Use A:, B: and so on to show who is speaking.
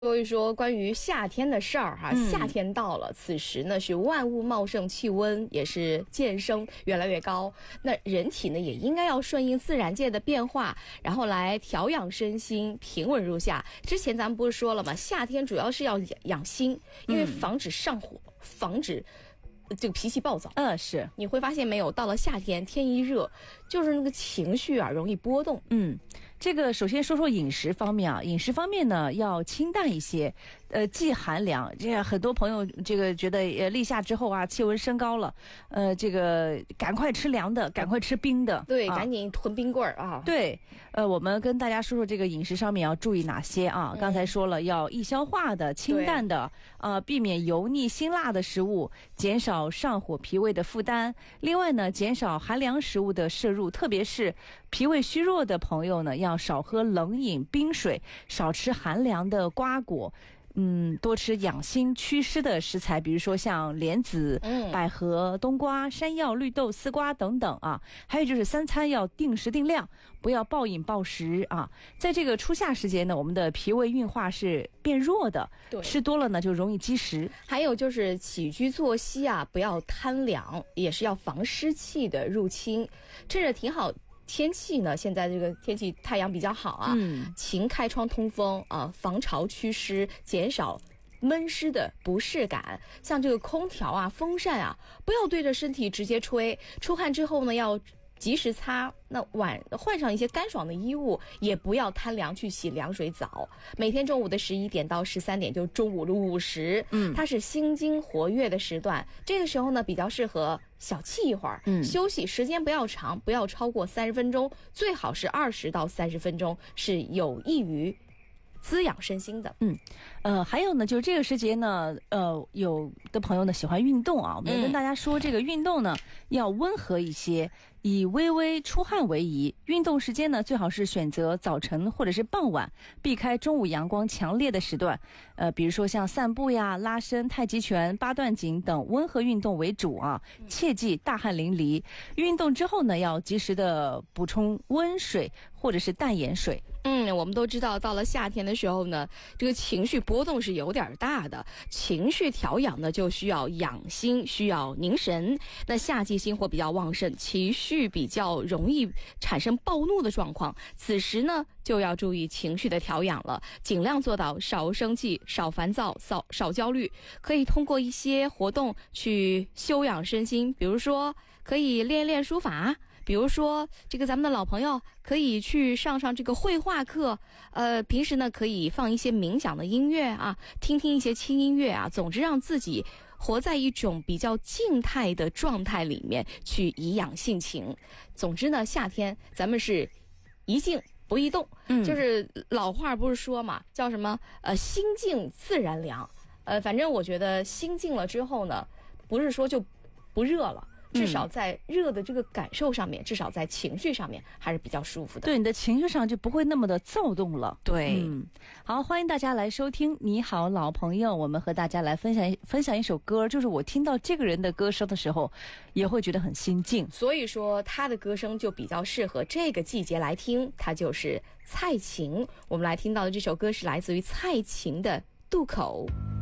A: 说一说关于夏天的事儿哈，夏天到了，此时呢是万物茂盛，气温也是渐升越来越高。那人体呢也应该要顺应自然界的变化，然后来调养身心，平稳入夏。之前咱们不是说了吗？夏天主要是要养心，因为防止上火，防止这个脾气暴躁。
B: 是。
A: 你会发现没有，到了夏天，天一热，就是那个情绪啊容易波动。
B: 这个首先说说饮食方面啊，饮食方面呢要清淡一些，忌寒凉。这样很多朋友这个觉得立夏之后啊，气温升高了，这个赶快吃凉的，赶快吃冰的，
A: 对，赶紧囤冰棍儿啊。
B: 对，我们跟大家说说这个饮食上面要注意哪些啊？刚才说了，要易消化的、清淡的，避免油腻辛辣的食物，减少上火脾胃的负担。另外呢，减少寒凉食物的摄入，特别是脾胃虚弱的朋友呢，要少喝冷饮、冰水，少吃寒凉的瓜果。多吃养心祛湿的食材，比如说像莲子、百合、冬瓜、山药、绿豆、丝瓜等等啊。还有就是三餐要定时定量，不要暴饮暴食啊。在这个初夏时节呢，我们的脾胃运化是变弱的，吃多了呢就容易积食。
A: 还有就是起居作息啊，不要贪凉，也是要防湿气的入侵。趁着挺好天气呢，现在这个天气太阳比较好啊，勤开窗通风啊，防潮祛湿，减少闷湿的不适感。像这个空调啊、风扇啊，不要对着身体直接吹，出汗之后呢要及时擦。那换上一些干爽的衣物，也不要贪凉去洗凉水澡。每天中午的11点到13点，就中午的午时，它是心经活跃的时段，这个时候呢比较适合小憩一会儿，休息时间不要长，不要超过30分钟，最好是20到30分钟，是有益于滋养身心的。
B: 还有呢，就是这个时节呢，有的朋友呢喜欢运动啊，我们跟大家说，这个运动呢要温和一些，以微微出汗为宜。运动时间呢，最好是选择早晨或者是傍晚，避开中午阳光强烈的时段。比如说像散步呀、拉伸、太极拳、八段锦等温和运动为主啊，切忌大汗淋漓。运动之后呢，要及时的补充温水或者是淡盐水。
A: 我们都知道，到了夏天的时候呢，这个情绪波动是有点大的，情绪调养呢就需要养心，需要凝神。那夏季心火比较旺盛，情绪比较容易产生暴怒的状况，此时呢就要注意情绪的调养了，尽量做到少生气、少烦躁、少焦虑。可以通过一些活动去修养身心，比如说可以练练书法，比如说这个咱们的老朋友可以去上这个绘画课，平时呢可以放一些冥想的音乐啊，听一些轻音乐啊，总之让自己活在一种比较静态的状态里面去颐养性情。总之呢，夏天咱们是宜静不宜动，就是老话不是说嘛，叫什么心静自然凉。反正我觉得心静了之后呢，不是说就不热了，至少在热的这个感受上面，至少在情绪上面还是比较舒服的。
B: 对，你的情绪上就不会那么的躁动了。
A: 对，
B: 好，欢迎大家来收听你好老朋友，我们和大家来分享一首歌，就是我听到这个人的歌声的时候也会觉得很心静，
A: 所以说他的歌声就比较适合这个季节来听，他就是蔡琴。我们来听到的这首歌是来自于蔡琴的《渡口》。